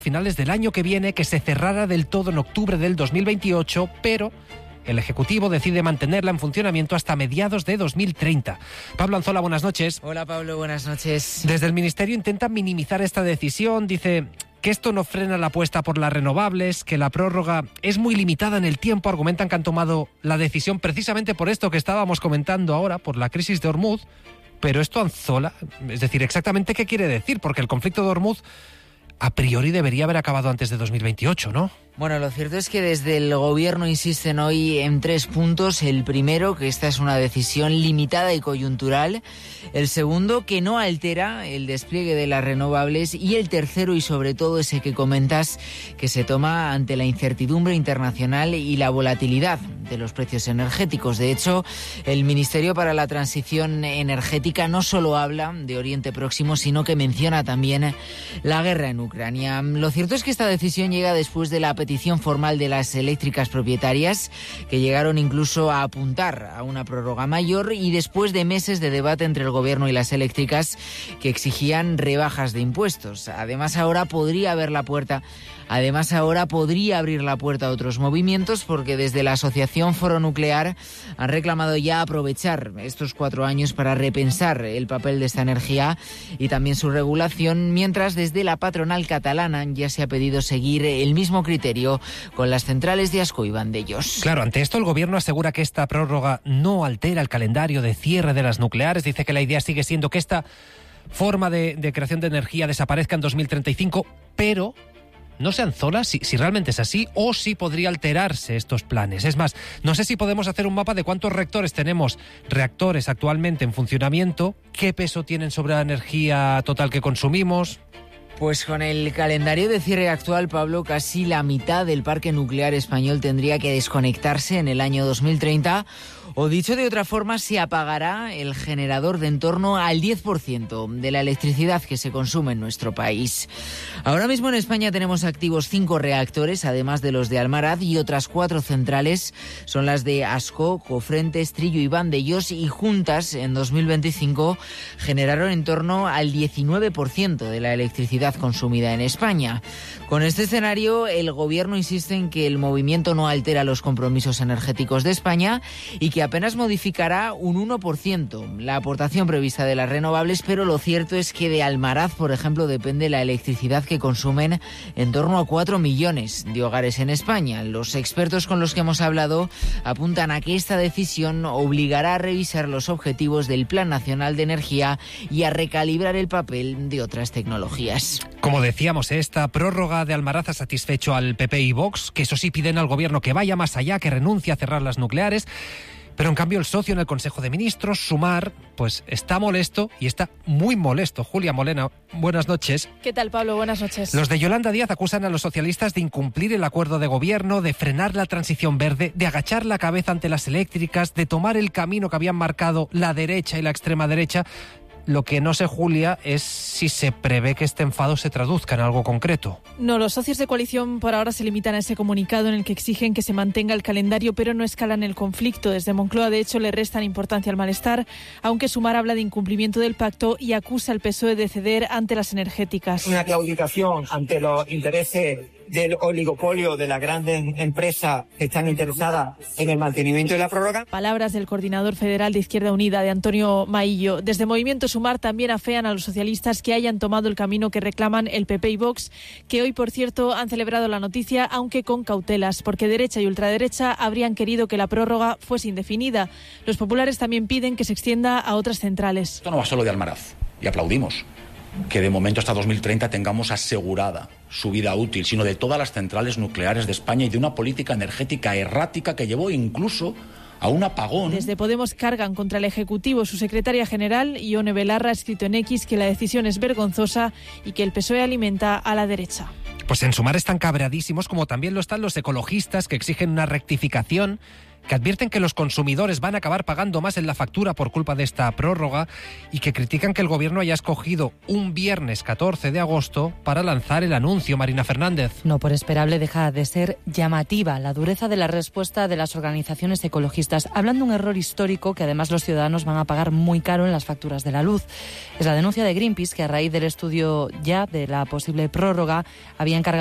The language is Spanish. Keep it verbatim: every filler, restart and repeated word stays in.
finales del año que viene, que se cerrara del todo en octubre del dos mil veintiocho, pero el Ejecutivo decide mantenerla en funcionamiento hasta mediados de dos mil treinta. Pablo Anzola, buenas noches. Hola Pablo, buenas noches. Desde el Ministerio intentan minimizar esta decisión, dice que esto no frena la apuesta por las renovables, que la prórroga es muy limitada en el tiempo, argumentan que han tomado la decisión precisamente por esto que estábamos comentando ahora, por la crisis de Ormuz, pero esto, Anzola, es decir, exactamente qué quiere decir, porque el conflicto de Ormuz a priori debería haber acabado antes de dos mil veintiocho, ¿no? Bueno, lo cierto es que desde el Gobierno insisten hoy en tres puntos. El primero, que esta es una decisión limitada y coyuntural. El segundo, que no altera el despliegue de las renovables. Y el tercero, y sobre todo ese que comentas, que se toma ante la incertidumbre internacional y la volatilidad de los precios energéticos. De hecho, el Ministerio para la Transición Energética no solo habla de Oriente Próximo, sino que menciona también la guerra en Ucrania. Lo cierto es que esta decisión llega después de la petición formal de las eléctricas propietarias, que llegaron incluso a apuntar a una prórroga mayor, y después de meses de debate entre el Gobierno y las eléctricas, que exigían rebajas de impuestos. Además, ahora podría haber la puerta Además, ahora podría abrir la puerta a otros movimientos, porque desde la Asociación Foro Nuclear han reclamado ya aprovechar estos cuatro años para repensar el papel de esta energía y también su regulación, mientras desde la patronal catalana ya se ha pedido seguir el mismo criterio con las centrales de Ascó y Vandellós. Claro, ante esto el Gobierno asegura que esta prórroga no altera el calendario de cierre de las nucleares. Dice que la idea sigue siendo que esta forma de, de creación de energía desaparezca en dos mil treinta y cinco, pero no sé, Anzola, si, si realmente es así o si podría alterarse estos planes. Es más, no sé si podemos hacer un mapa de cuántos reactores tenemos, reactores actualmente en funcionamiento, qué peso tienen sobre la energía total que consumimos. Pues con el calendario de cierre actual, Pablo, casi la mitad del parque nuclear español tendría que desconectarse en el año dos mil treinta, o dicho de otra forma, se apagará el generador de en torno al diez por ciento de la electricidad que se consume en nuestro país. Ahora mismo en España tenemos activos cinco reactores, además de los de Almaraz, y otras cuatro centrales son las de Ascó, Cofrentes, Trillo y Vandellós, y juntas en dos mil veinticinco generaron en torno al diecinueve por ciento de la electricidad consumida en España. Con este escenario, el Gobierno insiste en que el movimiento no altera los compromisos energéticos de España y que apenas modificará un uno por ciento la aportación prevista de las renovables, pero lo cierto es que de Almaraz, por ejemplo, depende la electricidad que consumen en torno a cuatro millones de hogares en España. Los expertos con los que hemos hablado apuntan a que esta decisión obligará a revisar los objetivos del Plan Nacional de Energía y a recalibrar el papel de otras tecnologías. Como decíamos, esta prórroga de Almaraz ha satisfecho al P P y Vox, que eso sí piden al Gobierno que vaya más allá, que renuncie a cerrar las nucleares. Pero en cambio el socio en el Consejo de Ministros, Sumar, pues está molesto y está muy molesto. Julia Molena, buenas noches. ¿Qué tal, Pablo? Buenas noches. Los de Yolanda Díaz acusan a los socialistas de incumplir el acuerdo de gobierno, de frenar la transición verde, de agachar la cabeza ante las eléctricas, de tomar el camino que habían marcado la derecha y la extrema derecha. Lo que no sé, Julia, es si se prevé que este enfado se traduzca en algo concreto. No, los socios de coalición por ahora se limitan a ese comunicado en el que exigen que se mantenga el calendario, pero no escalan el conflicto. Desde Moncloa, de hecho, le restan importancia al malestar, aunque Sumar habla de incumplimiento del pacto y acusa al P S O E de ceder ante las energéticas. Una claudicación ante los intereses del oligopolio de las grandes empresas que están interesadas en el mantenimiento de la prórroga. Palabras del coordinador federal de Izquierda Unida, de Antonio Maillo. Desde Movimiento Sumar también afean a los socialistas que hayan tomado el camino que reclaman el P P y Vox, que hoy, por cierto, han celebrado la noticia, aunque con cautelas, porque derecha y ultraderecha habrían querido que la prórroga fuese indefinida. Los populares también piden que se extienda a otras centrales. Esto no va solo de Almaraz, y aplaudimos que de momento hasta dos mil treinta tengamos asegurada su vida útil, sino de todas las centrales nucleares de España y de una política energética errática que llevó incluso a un apagón. Desde Podemos cargan contra el Ejecutivo. Su secretaria general, Ione Belarra, ha escrito en X que la decisión es vergonzosa y que el P S O E alimenta a la derecha. Pues en Sumar están cabreadísimos, como también lo están los ecologistas, que exigen una rectificación que advierten que los consumidores van a acabar pagando más en la factura por culpa de esta prórroga y que critican que el Gobierno haya escogido un viernes catorce de agosto para lanzar el anuncio. Marina Fernández. No por esperable deja de ser llamativa la dureza de la respuesta de las organizaciones ecologistas, hablando de un error histórico que además los ciudadanos van a pagar muy caro en las facturas de la luz. Es la denuncia de Greenpeace, que a raíz del estudio ya de la posible prórroga había encargado